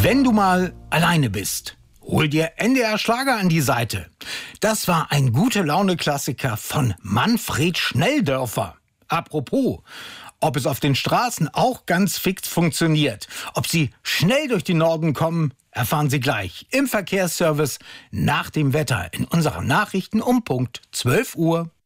Wenn du mal alleine bist, hol dir NDR Schlager an die Seite. Das war ein Gute-Laune-Klassiker von Manfred Schnelldörfer. Apropos, ob es auf den Straßen auch ganz fix funktioniert, ob Sie schnell durch den Norden kommen, erfahren Sie gleich im Verkehrsservice nach dem Wetter in unseren Nachrichten um Punkt 12 Uhr.